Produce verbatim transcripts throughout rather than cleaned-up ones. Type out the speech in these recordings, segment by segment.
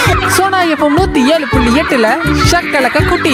Sona FM நூத்தி ஏழு புள்ளி எட்டுல ஷக்கலக்க குட்டி.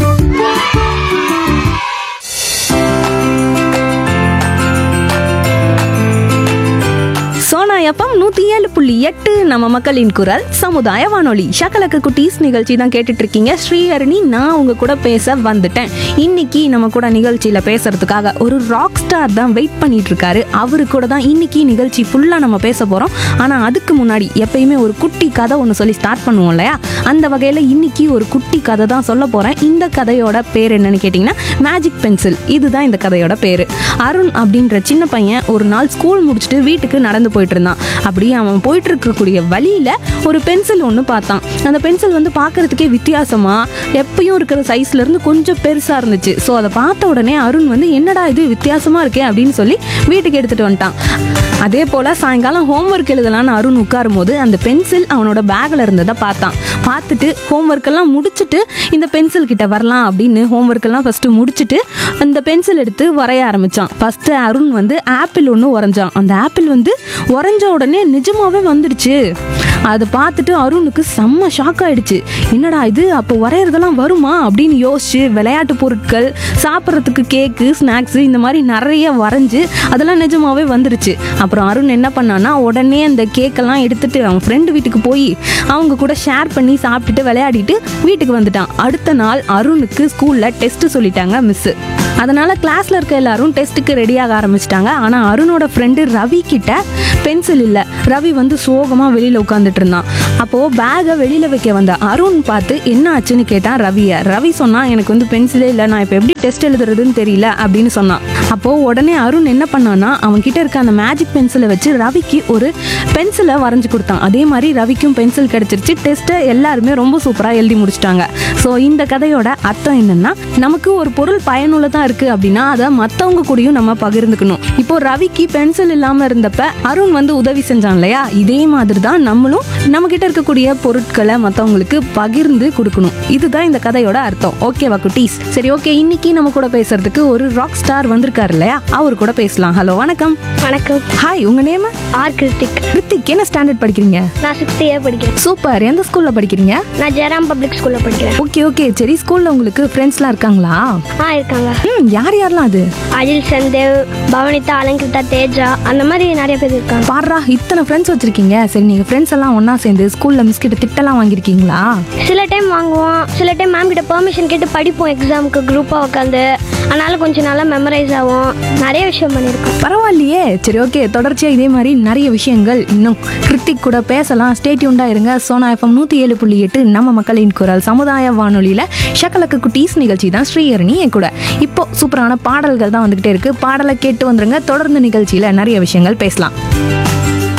சோனா எஃப்எம் நூத்தி ஏழு புள்ளி எட்டு நம்ம மக்களின் குரல் சமுதாய வானொலி. ஷக்கலக்க குட்டீஸ் நிகழ்ச்சி தான் கேட்டுட்டு இருக்கீங்க. ஸ்ரீஹரணி நான் உங்க கூட பேச வந்துட்டேன். இன்னைக்கு நம்ம கூட நிகழ்ச்சியில பேசுறதுக்காக ஒரு ராக் ஸ்டார் தான் வெயிட் பண்ணிட்டு இருக்காரு. அவரு கூட தான் இன்னைக்கு நிகழ்ச்சி ஃபுல்லா நம்ம பேச போறோம். ஆனா அதுக்கு முன்னாடி எப்பயுமே ஒரு குட்டி கதை ஒன்று சொல்லி ஸ்டார்ட் பண்ணுவோம் இல்லையா? அந்த வகையில இன்னைக்கு ஒரு குட்டி கதை தான் சொல்ல போறேன். இந்த கதையோட பேர் என்னன்னு கேட்டீங்கன்னா மேஜிக் பென்சில். இதுதான் இந்த கதையோட பேரு. அருண் அப்படின்ற சின்ன பையன் ஒரு நாள் ஸ்கூல் முடிச்சுட்டு வீட்டுக்கு நடந்து போயிட்டு இருந்தான். அப்படியே அவன் போயிட்டு இருக்கக்கூடிய வழியில ஒரு பென்சில் ஒன்று பார்த்தான். அந்த பென்சில் வந்து பார்க்கறதுக்கே வித்தியாசமா எப்பயும் இருக்கிற சைஸ்ல இருந்து கொஞ்சம் பெருசா இருந்துச்சு. ஸோ அதை பார்த்த உடனே அருண் வந்து என்னடா இது வித்தியாசமா இருக்கே அப்படின்னு சொல்லி வீட்டுக்கு எடுத்துட்டு வந்துட்டான். அதே போல சாயங்காலம் ஹோம்ஒர்க் எழுதலான்னு அருண் உட்காரும் போது அந்த பென்சில் அவனோட பேக்ல இருந்ததை பார்த்தான். பார்த்துட்டு ஹோம்ஒர்க் எல்லாம் முடிச்சுட்டு இந்த பென்சில் கிட்ட வரலாம் அப்படின்னு ஹோம்ஒர்க் எல்லாம் ஃபர்ஸ்ட் முடிச்சுட்டு அந்த பென்சில் எடுத்து வரைய ஆரம்பிச்சான். ஃபர்ஸ்ட் அருண் வந்து ஆப்பிள் ஒன்று வரைஞ்சான். அந்த ஆப்பிள் வந்து வரைஞ்ச உடனே நிஜமாவே வந்துடுச்சு. அதை பார்த்துட்டு அருணுக்கு செம்ம ஷாக் ஆயிடுச்சு. என்னடா இது, அப்போ வரைகிறதெல்லாம் வருமா அப்படின்னு யோசிச்சு விளையாட்டு பொருட்கள், சாப்பிட்றதுக்கு கேக்கு, ஸ்நாக்ஸு இந்த மாதிரி நிறைய வரைஞ்சி அதெல்லாம் நிஜமாவே வந்துருச்சு. அப்புறம் அருண் என்ன பண்ணான்னா உடனே அந்த கேக்கெல்லாம் எடுத்துட்டு அவன் ஃப்ரெண்டு வீட்டுக்கு போய் அவங்க கூட ஷேர் பண்ணி சாப்பிட்டுட்டு விளையாடிட்டு வீட்டுக்கு வந்துட்டான். அடுத்த நாள் அருணுக்கு ஸ்கூலில் டெஸ்ட் சொல்லிட்டாங்க மிஸ்ஸு. அதனால கிளாஸ்ல இருக்க எல்லாரும் டெஸ்ட்டுக்கு ரெடியாக ஆரம்பிச்சிட்டாங்க. ஆனா அருணோட ஃப்ரெண்டு ரவி கிட்ட பென்சில் இல்லை. ரவி வந்து சோகமா வெளியில உட்காந்துட்டு இருந்தான். அப்போ பேகை வெளியில வைக்க வந்த அருண் பார்த்து என்ன ஆச்சுன்னு கேட்டான் ரவியை. ரவி சொன்னா எனக்கு வந்து பென்சிலே இல்லை, நான் இப்போ எப்படி டெஸ்ட் எழுதுறதுன்னு தெரியல அப்படின்னு சொன்னான். அப்போ உடனே அருண் என்ன பண்ணான்னா அவன் கிட்ட இருக்க அந்த மேஜிக் பென்சிலை வச்சு ரவிக்கு ஒரு பென்சிலை வரைஞ்சு கொடுத்தான். அதே மாதிரி ரவிக்கும் பென்சில் கிடைச்சிருச்சு. டெஸ்ட்டை எல்லாருமே ரொம்ப சூப்பரா எழுதி முடிச்சிட்டாங்க. ஸோ இந்த கதையோட அர்த்தம் என்னன்னா, நமக்கு ஒரு பொருள் பயனுள்ளதா இருக்கு அப்படின்னா அதை மற்றவங்க கூடயும் நம்ம பகிர்ந்துக்கணும். இப்போ ரவிக்கு பென்சில் இல்லாம இருந்தப்ப அருண் வந்து உதவி செஞ்சான் இல்லையா? இதே மாதிரி தான் நம்மளும் நம்ம கிட்ட இருக்கக்கூடிய பொருட்களை மற்றவங்களுக்கு பகிர்ந்து கொடுக்கணும். இதுதான் இந்த கதையோட அர்த்தம். ஓகேவா குட்டீஸ்? சரி, ஓகே. இன்னைக்கு நம்ம கூட பேசுறதுக்கு ஒரு ராக் ஸ்டார் வந்திருக்காரு இல்லையா? அவர் கூட பேசலாம். ஹலோ, வணக்கம். வணக்கம். ஹாய், உங்க நேம்? ஆர் கிருத்திக். கிருத்திக், என்ன ஸ்டாண்டர்ட் படிக்கிறீங்க? நான் சிக்ஸ்த் இயர் படிக்கிறேன். சூப்பர். எந்த ஸ்கூல்ல படிக்கிறீங்க? நான் ஜெயராம் பப்ளிக் ஸ்கூல்ல படிக்கிறேன். Okay okay. சரி, ஸ்கூல்ல உங்களுக்கு ஃப்ரெண்ட்ஸ்லாம் இருக்காங்களா? ஆ, இருக்காங்க. ம், யார் யாரெல்லாம் அது? அஜில், சந்தேவ், பவனிதா, அலங்கிருதா, தேஜா, அந்த மாதிரி நிறைய பேர் இருக்காங்க. பாரா, இத்தனை ஃப்ரெண்ட்ஸ் வச்சிருக்கீங்க. சரி, நீங்க ஃப்ரெண்ட்ஸ் எல்லாம் ஒண்ணா சேர்ந்து ஸ்கூல்ல மிஸ் கிட்ட திட்டலாம் வாங்கிருக்கீங்களா? சில டைம் வாங்குவோம், சில டைம் மேம் கிட்ட பெர்மிஷன் கேட்டு படிப்போம் எக்ஸாமுக்கு குரூப்பா உட்காந்து. அதனால கொஞ்சம் நல்லா மெமரைஸ் ஆகும். நிறைய விஷயம் பண்ணியிருக்கோம். பரவாயில்லையே. சரி, ஓகே. தொடர்ச்சியா இதே மாதிரி நிறைய விஷயங்கள் இன்னும் கிருத்திக் கூட பேசலாம். ஸ்டே டியூன்டா இருங்க. சோனா எஃப்எம் நூத்தி ஏழு புள்ளி எட்டு நம்ம மக்களின் குரல் சமுதாய வானொலியில ஷக்கலக்கு குட்டீஸ் நிகழ்ச்சி தான் ஸ்ரீஹரணி என் கூட. இப்போ சூப்பரான பாடல்கள் தான் வந்துகிட்டே இருக்கு. பாடலை கேட்டு வந்துருங்க. தொடர்ந்து நிகழ்ச்சியில நிறைய விஷயங்கள் பேசலாம்.